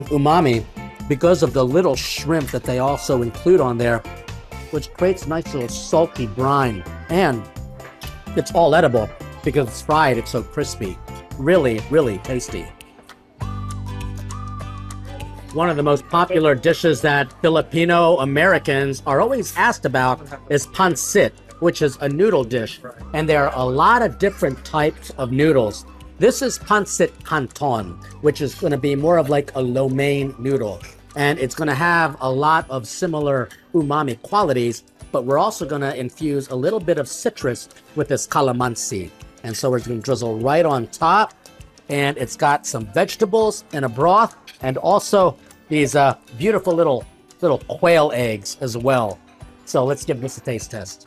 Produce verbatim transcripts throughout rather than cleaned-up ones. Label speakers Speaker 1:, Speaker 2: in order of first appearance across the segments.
Speaker 1: umami because of the little shrimp that they also include on there, which creates a nice little salty brine. And it's all edible because it's fried, it's so crispy. Really, really tasty. One of the most popular dishes that Filipino Americans are always asked about is pancit, which is a noodle dish. And there are a lot of different types of noodles. This is pancit canton, which is going to be more of like a lo mein noodle. And it's going to have a lot of similar umami qualities, but we're also going to infuse a little bit of citrus with this calamansi. And so we're going to drizzle right on top. And it's got some vegetables in a broth and also these uh, beautiful little, little quail eggs as well. So let's give this a taste test.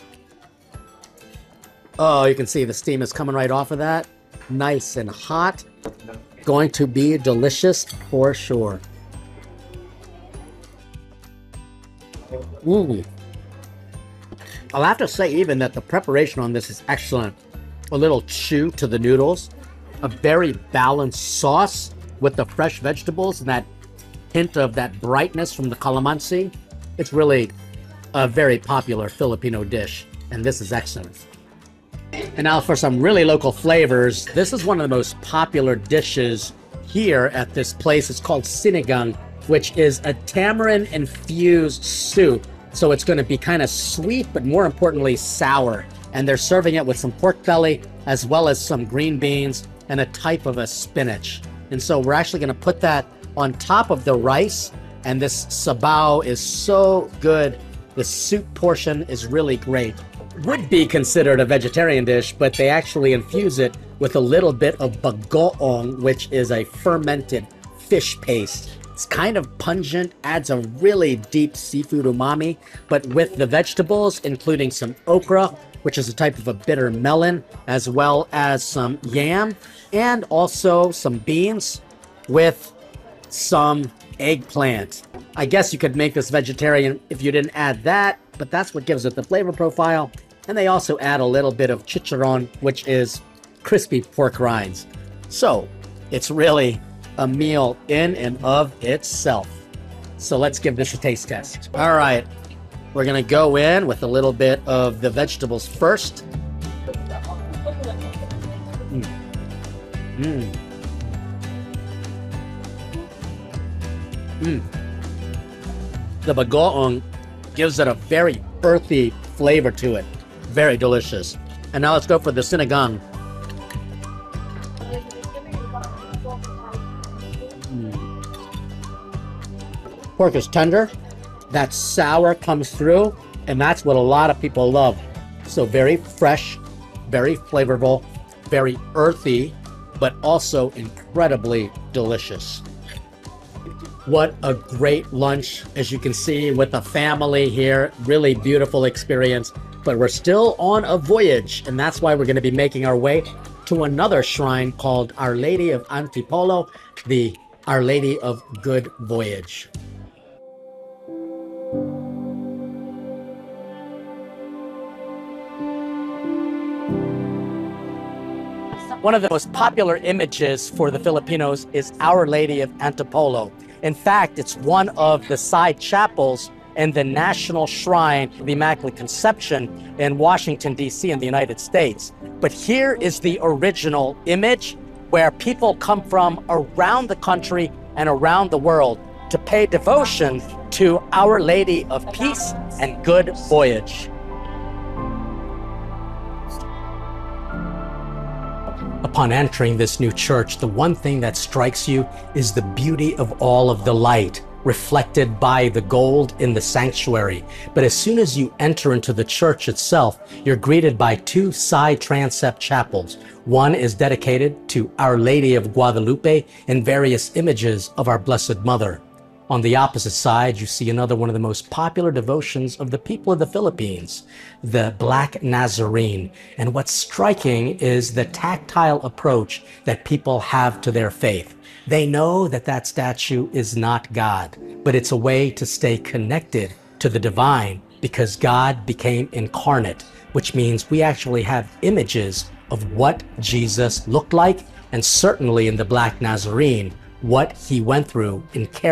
Speaker 1: Oh, you can see the steam is coming right off of that. Nice and hot. Going to be delicious for sure. Ooh. I'll have to say even that the preparation on this is excellent. A little chew to the noodles. A very balanced sauce with the fresh vegetables and that hint of that brightness from the calamansi. It's really a very popular Filipino dish, and this is excellent. And now for some really local flavors, this is one of the most popular dishes here at this place. It's called sinigang, which is a tamarind-infused soup. So it's going to be kind of sweet, but more importantly, sour. And they're serving it with some pork belly, as well as some green beans, and a type of a spinach. And so we're actually going to put that on top of the rice. And this sabaw is so good. The soup portion is really great. Would be considered a vegetarian dish, but they actually infuse it with a little bit of bagoong, which is a fermented fish paste. It's kind of pungent, adds a really deep seafood umami, but with the vegetables, including some okra, which is a type of a bitter melon, as well as some yam, and also some beans with some eggplant. I guess you could make this vegetarian if you didn't add that, but that's what gives it the flavor profile. And they also add a little bit of chicharron, which is crispy pork rinds. So it's really a meal in and of itself. So let's give this a taste test. All right, we're gonna go in with a little bit of the vegetables first. Mm. Mm. Mm. The bagoong gives it a very earthy flavor to it. Very delicious. And now let's go for the sinigang. Mm. Pork is tender. That sour comes through, and that's what a lot of people love. So very fresh, very flavorful, very earthy, but also incredibly delicious. What a great lunch, as you can see, with the family here. Really beautiful experience. But we're still on a voyage, and that's why we're going to be making our way to another shrine called Our Lady of Antipolo, the Our Lady of Good Voyage. One of the most popular images for the Filipinos is Our Lady of Antipolo. In fact, it's one of the side chapels in the National Shrine of the Immaculate Conception in Washington, D C in the United States. But here is the original image where people come from around the country and around the world to pay devotion to Our Lady of Peace and Good Voyage. Upon entering this new church, the one thing that strikes you is the beauty of all of the light reflected by the gold in the sanctuary. But as soon as you enter into the church itself, you're greeted by two side transept chapels. One is dedicated to Our Lady of Guadalupe and various images of our Blessed Mother. On the opposite side, you see another one of the most popular devotions of the people of the Philippines, the Black Nazarene. And what's striking is the tactile approach that people have to their faith. They know that that statue is not God, but it's a way to stay connected to the divine because God became incarnate, which means we actually have images of what Jesus looked like, and certainly in the Black Nazarene, what he went through in carrying